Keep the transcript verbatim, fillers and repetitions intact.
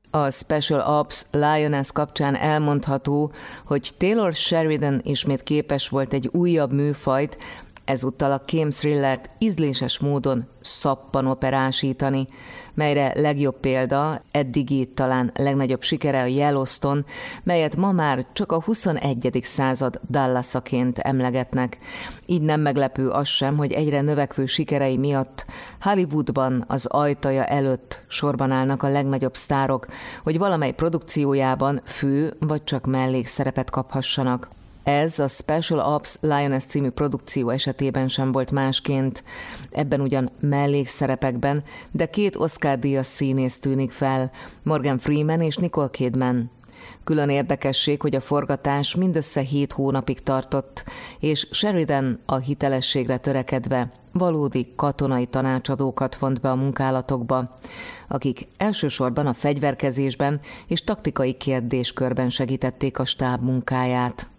A Special Ops Lioness kapcsán elmondható, hogy Taylor Sheridan ismét képes volt egy újabb műfajt, ezúttal a crime thrillert ízléses módon szappanoperásítani, melyre legjobb példa, eddigi talán legnagyobb sikere a Yellowstone, melyet ma már csak a huszonegyedik század Dallasaként emlegetnek. Így nem meglepő az sem, hogy egyre növekvő sikerei miatt Hollywoodban az ajtaja előtt sorban állnak a legnagyobb sztárok, hogy valamely produkciójában fő vagy csak mellékszerepet kaphassanak. Ez a Special Ops Lioness című produkció esetében sem volt másként. Ebben ugyan mellékszerepekben, de két Oscar-díjas színész tűnik fel, Morgan Freeman és Nicole Kidman. Külön érdekesség, hogy a forgatás mindössze hét hónapig tartott, és Sheridan a hitelességre törekedve valódi katonai tanácsadókat vont be a munkálatokba, akik elsősorban a fegyverkezésben és taktikai kérdéskörben segítették a stáb munkáját.